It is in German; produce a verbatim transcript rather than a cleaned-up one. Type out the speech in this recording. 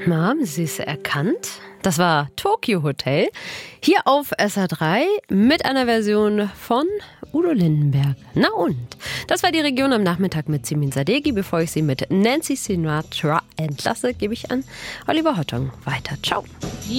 Na, haben Sie es erkannt? Das war Tokyo Hotel, hier auf S R drei mit einer Version von Udo Lindenberg. Na und? Das war die Region am Nachmittag mit Simin Sadeghi. Bevor ich Sie mit Nancy Sinatra entlasse, gebe ich an Oliver Hottong weiter. Ciao.